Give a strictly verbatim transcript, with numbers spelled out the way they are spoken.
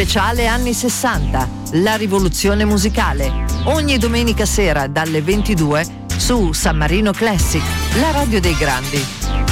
Speciale anni sessanta, la rivoluzione musicale. Ogni domenica sera dalle ventidue su San Marino Classic, la radio dei grandi.